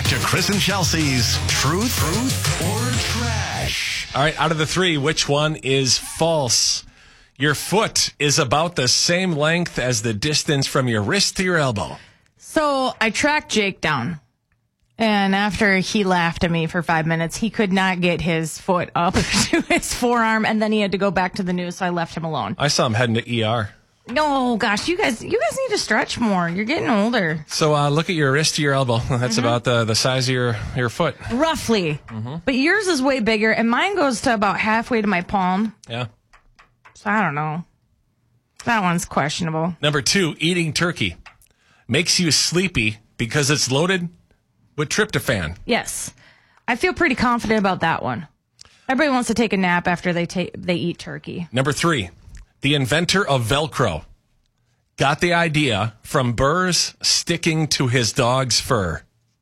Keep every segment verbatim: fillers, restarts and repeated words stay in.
to Chris and Chelsea's Truth, Truth or Trash. All right, out of the three, which one is false? Your foot is about the same length as the distance from your wrist to your elbow. So I tracked Jake down. And after he laughed at me for five minutes, he could not get his foot up to his forearm. And then he had to go back to the news, so I left him alone. I saw him heading to E R. No, gosh, you guys you guys need to stretch more. You're getting older. So uh, look at your wrist to your elbow. That's mm-hmm. about the, the size of your, your foot. Roughly. Mm-hmm. But yours is way bigger, and mine goes to about halfway to my palm. Yeah. So I don't know. That one's questionable. Number two, eating turkey makes you sleepy because it's loaded with tryptophan. Yes. I feel pretty confident about that one. Everybody wants to take a nap after they take they eat turkey. Number three, the inventor of Velcro got the idea from burrs sticking to his dog's fur.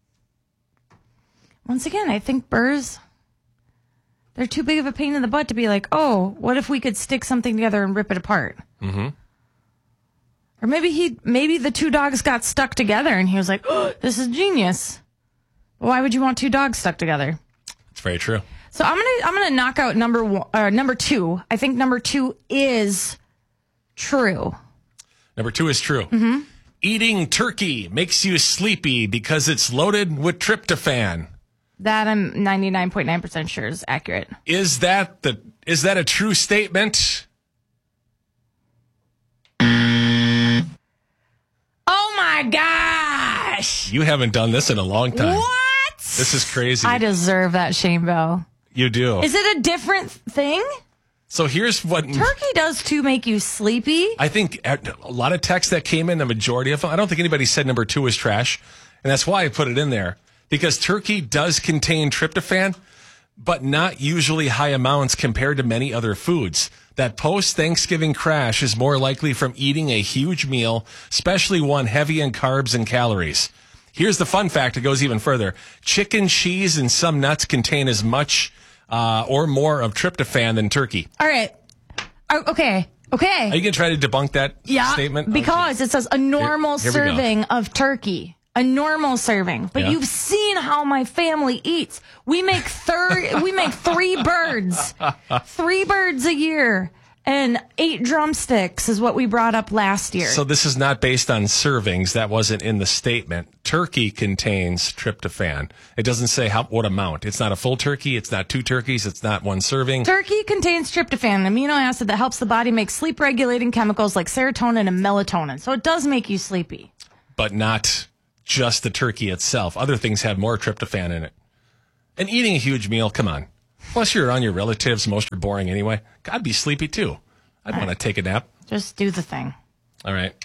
Once again, I think burrs, they're too big of a pain in the butt to be like, oh, what if we could stick something together and rip it apart? Mm-hmm. Or maybe he, maybe the two dogs got stuck together and he was like, oh, this is genius. Why would you want two dogs stuck together? It's very true. So I'm gonna I'm gonna knock out number one, uh, number two. I think number two is true. Number two is true. Mm-hmm. Eating turkey makes you sleepy because it's loaded with tryptophan. That I'm ninety-nine point nine percent sure is accurate. Is that the is that a true statement? Oh my gosh! You haven't done this in a long time. What? This is crazy. I deserve that shame bell. You do. Is it a different thing? So here's what... Turkey does too make you sleepy. I think a lot of texts that came in, the majority of them, I don't think anybody said number two was trash. And that's why I put it in there. Because turkey does contain tryptophan, but not usually high amounts compared to many other foods. That post-Thanksgiving crash is more likely from eating a huge meal, especially one heavy in carbs and calories. Here's the fun fact. It goes even further. Chicken, cheese, and some nuts contain as much uh, or more of tryptophan than turkey. All right. Uh, okay. Okay. Are you going to try to debunk that yeah, statement? Because oh, it says a normal here, here serving of turkey. A normal serving. But yeah. You've seen how my family eats. We make thir- we make three birds. Three birds a year. And eight drumsticks is what we brought up last year. So this is not based on servings. That wasn't in the statement. Turkey contains tryptophan. It doesn't say how what amount. It's not a full turkey. It's not two turkeys. It's not one serving. Turkey contains tryptophan, an amino acid that helps the body make sleep-regulating chemicals like serotonin and melatonin. So it does make you sleepy. But not just the turkey itself. Other things have more tryptophan in it. And eating a huge meal, come on. Plus, you're on your relatives. Most are boring anyway. I'd be sleepy, too. I'd want to take a nap. Just do the thing. All right.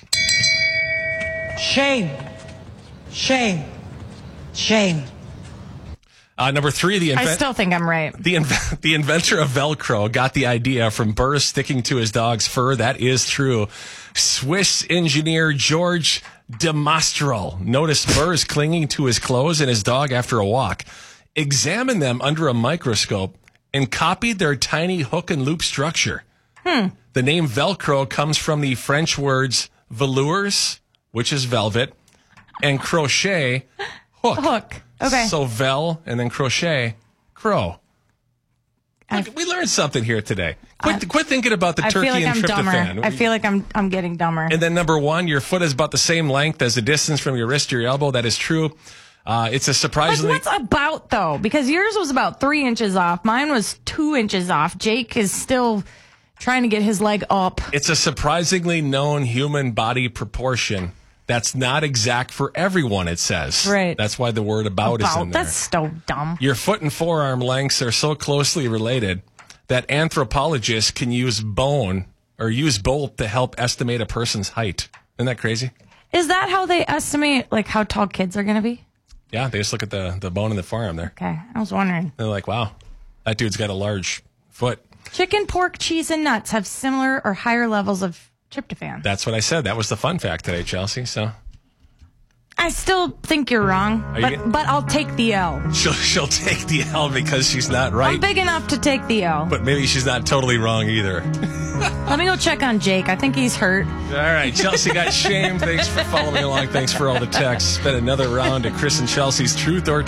Shame. Shame. Shame. Uh, number three, the I inven- still think I'm right. The, inv- the inventor of Velcro got the idea from burrs sticking to his dog's fur. That is true. Swiss engineer George Demastral noticed burrs clinging to his clothes and his dog after a walk. Examined them under a microscope and copied their tiny hook and loop structure. Hmm. The name Velcro comes from the French words velours, which is velvet, and crochet, hook. Hook. Okay. So vel and then crochet, crow. Look, we learned something here today. Quit, I, quit thinking about the I turkey feel like and I'm tryptophan. dumber. I feel like I'm I'm getting dumber. And then number one, your foot is about the same length as the distance from your wrist to your elbow. That is true. Uh, it's a surprisingly... Like, what's about, though? Because yours was about three inches off. Mine was two inches off. Jake is still trying to get his leg up. It's a surprisingly known human body proportion that's not exact for everyone, it says. Right. That's why the word about, about is in there. That's so dumb. Your foot and forearm lengths are so closely related that anthropologists can use bone or use both to help estimate a person's height. Isn't that crazy? Is that how they estimate, like, how tall kids are going to be? Yeah, they just look at the, the bone in the forearm there. Okay, I was wondering. They're like, wow, that dude's got a large foot. Chicken, pork, cheese, and nuts have similar or higher levels of tryptophan. That's what I said. That was the fun fact today, Chelsea. So I still think you're wrong, you but, gonna- but I'll take the L. she'll, she'll take the L because she's not right. I'm big enough to take the L. But maybe she's not totally wrong either. Let me go check on Jake. I think he's hurt. All right, Chelsea got shame. Thanks for following along. Thanks for all the texts. It's been another round of Chris and Chelsea's Truth or